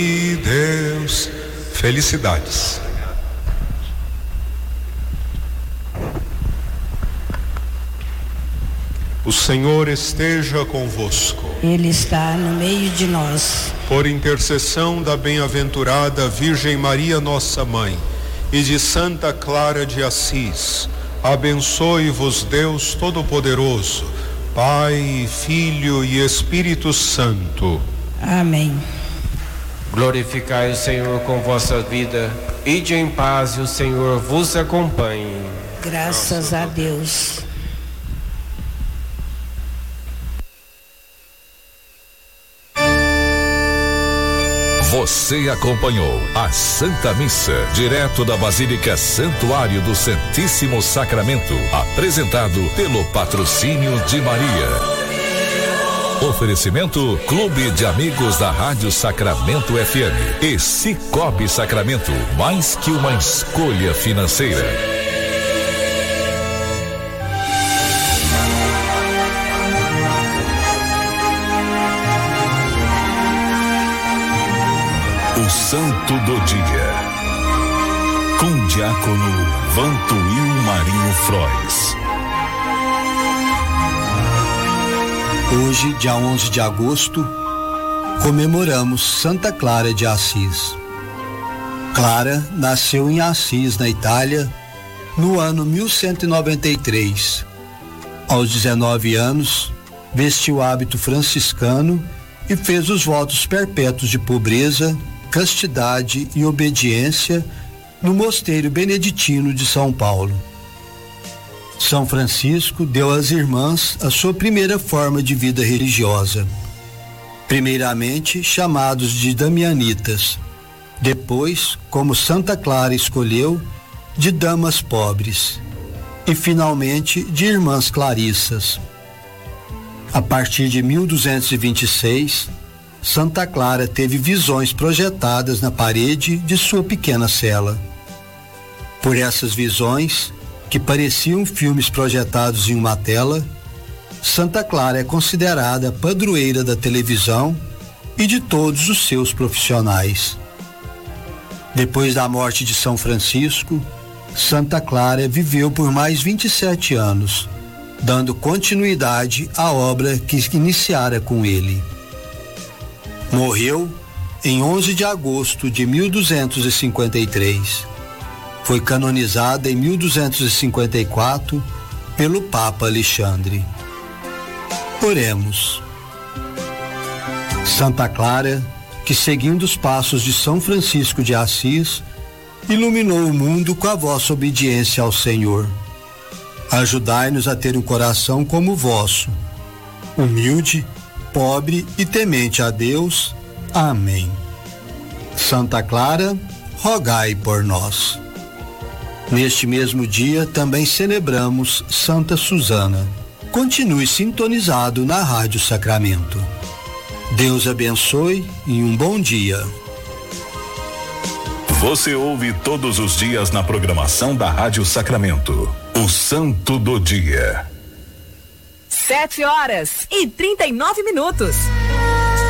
E Deus, felicidades. O Senhor esteja convosco. Ele está no meio de nós. Por intercessão da bem-aventurada Virgem Maria, nossa Mãe, e de Santa Clara de Assis, abençoe-vos Deus Todo-Poderoso, Pai, Filho e Espírito Santo. Amém. Glorificai o Senhor com vossa vida, ide em paz e o Senhor vos acompanhe. Graças a Deus. Você acompanhou a Santa Missa, direto da Basílica Santuário do Santíssimo Sacramento, apresentado pelo patrocínio de Maria. Oferecimento Clube de Amigos da Rádio Sacramento FM e Cicobi Sacramento, mais que uma escolha financeira. O Santo do Dia, com Diácono Vantuil Marinho Frois. Hoje, dia 11 de agosto, comemoramos Santa Clara de Assis. Clara nasceu em Assis, na Itália, no ano 1193. Aos 19 anos, vestiu o hábito franciscano e fez os votos perpétuos de pobreza, castidade e obediência no mosteiro beneditino de São Paulo. São Francisco deu às irmãs a sua primeira forma de vida religiosa, primeiramente chamados de damianitas, depois, como Santa Clara escolheu, de damas pobres e finalmente de irmãs clarissas. A partir de 1226, Santa Clara teve visões projetadas na parede de sua pequena cela. Por essas visões, que pareciam filmes projetados em uma tela, Santa Clara é considerada padroeira da televisão e de todos os seus profissionais. Depois da morte de São Francisco, Santa Clara viveu por mais 27 anos, dando continuidade à obra que iniciara com ele. Morreu em 11 de agosto de 1253. Foi canonizada em 1254 pelo Papa Alexandre. Oremos. Santa Clara, que seguindo os passos de São Francisco de Assis, iluminou o mundo com a vossa obediência ao Senhor. Ajudai-nos a ter um coração como o vosso, humilde, pobre e temente a Deus. Amém. Santa Clara, rogai por nós. Neste mesmo dia também celebramos Santa Susana. Continue sintonizado na Rádio Sacramento. Deus abençoe e um bom dia. Você ouve todos os dias na programação da Rádio Sacramento, o Santo do Dia. 7h39.